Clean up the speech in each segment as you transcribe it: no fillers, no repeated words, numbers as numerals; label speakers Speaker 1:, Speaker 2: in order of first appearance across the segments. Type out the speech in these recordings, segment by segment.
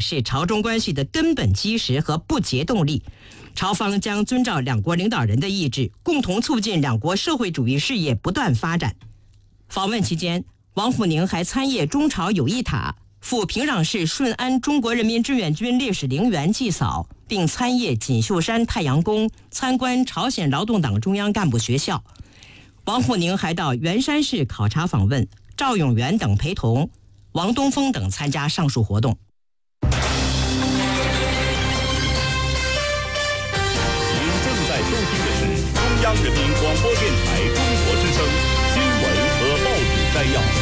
Speaker 1: 是朝中关系的根本基石和不竭动力。朝方将遵照两国领导人的意志，共同促进两国社会主义事业不断发展。访问期间，王沪宁还参谒中朝友谊塔，赴平壤市顺安中国人民志愿军烈士陵园祭扫，并参谒锦绣山太阳宫，参观朝鲜劳动党中央干部学校。王沪宁还到元山市考察访问，赵永元等陪同，王东峰等参加上述活动。
Speaker 2: 您正在收听的是中央人民广播电台中国之声新闻和报纸摘要。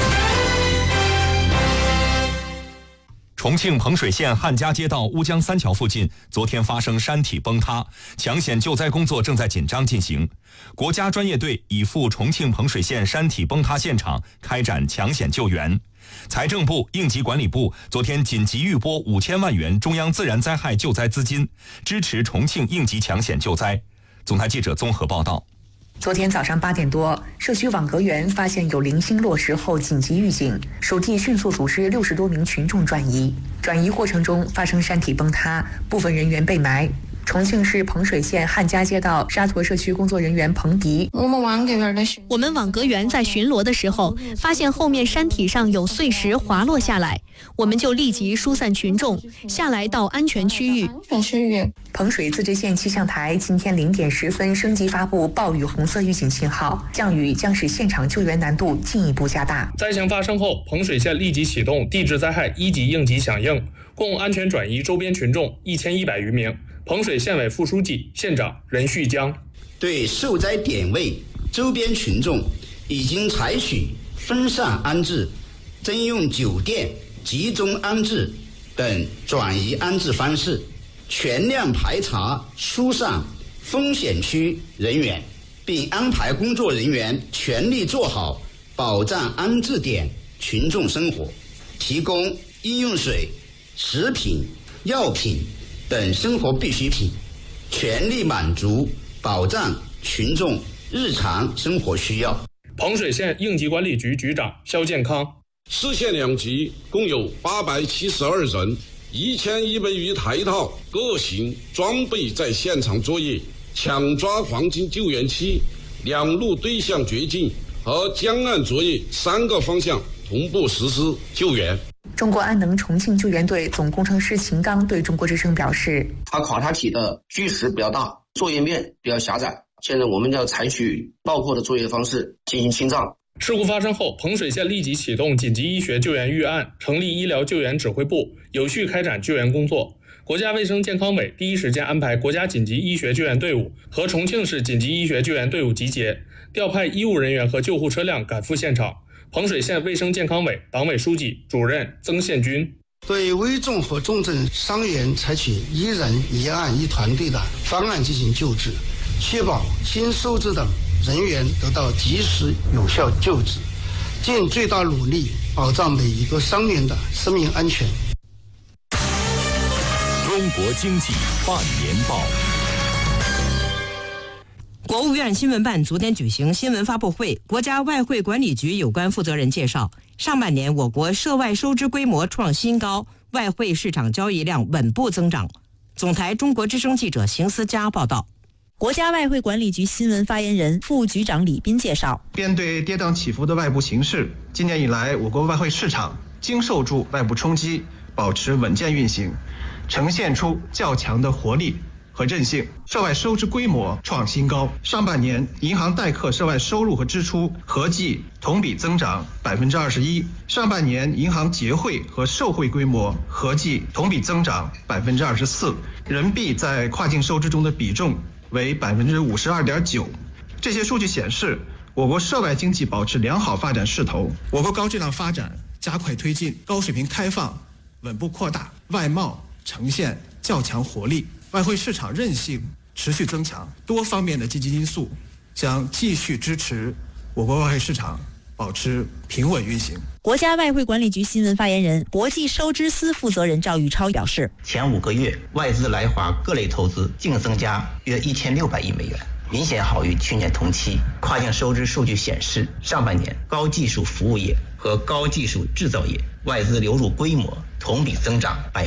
Speaker 3: 重庆彭水县汉家街道乌江三桥附近昨天发生山体崩塌，抢险救灾工作正在紧张进行。国家专业队已赴重庆彭水县山体崩塌现场开展抢险救援。财政部、应急管理部昨天紧急预拨5000万元中央自然灾害救灾资金，支持重庆应急抢险救灾。总台记者综合报道。
Speaker 4: 昨天早上8点多，社区网格员发现有零星落石后紧急预警，属地迅速组织60多名群众转移。转移过程中发生山体崩塌，部分人员被埋。重庆市彭水县汉家街道沙坨社区工作人员彭迪：
Speaker 5: 我们网格员在巡逻的时候，发现后面山体上有碎石滑落下来，我们就立即疏散群众，下来到安全区域。
Speaker 4: 彭水自治县气象台今天0点10分升级发布暴雨红色预警信号，降雨将使现场救援难度进一步加大。
Speaker 6: 灾情发生后，彭水县立即启动地质灾害1级应急响应，共安全转移周边群众1100余名。彭水县委副书记、县长任旭江
Speaker 7: 对受灾点位周边群众已经采取分散安置、征用酒店、集中安置等转移安置方式，全量排查疏散风险区人员，并安排工作人员全力做好保障安置点群众生活，提供饮用水、食品、药品等生活必需品，全力满足保障群众日常生活需要。
Speaker 6: 彭水县应急管理局局长肖建康：
Speaker 8: 市县2级共有872人，1100余台套各型装备在现场作业，抢抓黄金救援期、两路对向掘进和江岸作业3个方向同步实施救援。
Speaker 4: 中国安能重庆救援队总工程师秦刚对中国之声表示：
Speaker 9: 它考察体的巨石比较大，作业面比较狭窄，现在我们要采取爆破的作业方式进行清障。
Speaker 6: 事故发生后，彭水县立即启动紧急医学救援预案，成立医疗救援指挥部，有序开展救援工作。国家卫生健康委第一时间安排国家紧急医学救援队伍和重庆市紧急医学救援队伍集结，调派医务人员和救护车辆赶赴现场。彭水县卫生健康委党委书记、主任曾宪军：
Speaker 10: 对危重和重症伤员采取一人一案一团队的方案进行救治，确保新收治等人员得到及时有效救治，尽最大努力保障每一个伤员的生命安全。
Speaker 3: 中国经济半年报。
Speaker 1: 国务院新闻办昨天举行新闻发布会，国家外汇管理局有关负责人介绍，上半年我国涉外收支规模创新高，外汇市场交易量稳步增长。总台中国之声记者邢思佳报道。
Speaker 11: 国家外汇管理局新闻发言人、副局长李斌介绍，
Speaker 12: 面对跌宕起伏的外部形势，今年以来我国外汇市场经受住外部冲击，保持稳健运行，呈现出较强的活力和韧性，涉外收支规模创新高。上半年银行代客涉外收入和支出合计同比增长21%，上半年银行结汇和受汇规模合计同比增长24%，人民币在跨境收支中的比重为52.9%。这些数据显示，我国涉外经济保持良好发展势头，我国高质量发展加快推进，高水平开放稳步扩大，外贸呈现较强活力，外汇市场韧性持续增强，多方面的积极因素将继续支持我国外汇市场保持平稳运行。
Speaker 11: 国家外汇管理局新闻发言人、国际收支司负责人赵玉超表示，
Speaker 13: 前5个月外资来华各类投资净增加约1600亿美元，明显好于去年同期。跨境收支数据显示，上半年高技术服务业和高技术制造业外资流入规模同比增长